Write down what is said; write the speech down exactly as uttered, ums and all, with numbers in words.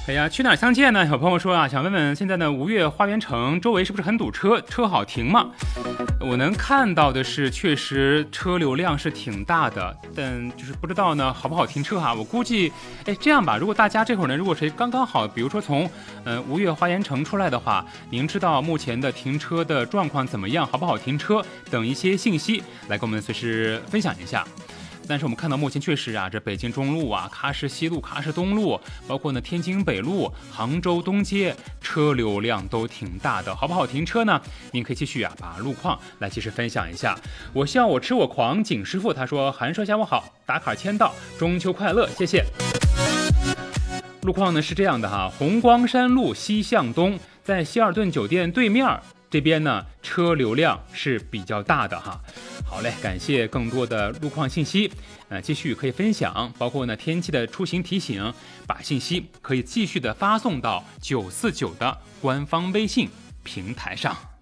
哎呀，去哪儿相见呢？有朋友说啊，想问问现在的吴越花园城周围是不是很堵车，车好停吗？我能看到的是，确实车流量是挺大的，但就是不知道呢好不好停车哈、啊。我估计，哎，这样吧，如果大家这会儿呢，如果谁刚刚好，比如说从呃吴越花园城出来的话，您知道目前的停车的状况怎么样，好不好停车等一些信息，来跟我们随时分享一下。但是我们看到目前确实啊，这北京中路啊、喀什西路、喀什东路，包括呢天津北路、杭州东街，车流量都挺大的，好不好停车呢？您可以继续啊把路况来及时分享一下。我笑我吃我狂，景师傅他说：“韩帅下午好，打卡签到，中秋快乐，谢谢。”路况呢是这样的哈，红光山路西向东，在希尔顿酒店对面这边呢车流量是比较大的哈。好嘞，感谢更多的路况信息，呃，继续可以分享，包括呢天气的出行提醒，把信息可以继续的发送到九四九的官方微信平台上。